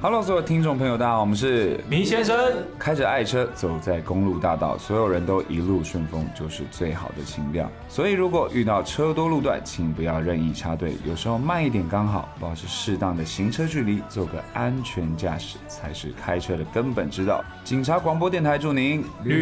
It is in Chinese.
Hello， 所有听众朋友，大家好，我们是迷先生， 开着爱车走在公路大道，所有人都一路顺风，就是最好的情调。所以如果遇到车多路段，请不要任意插队，有时候慢一点刚好，保持适当的行车距离，做个安全驾驶才是开车的根本之道。警察广播电台祝您旅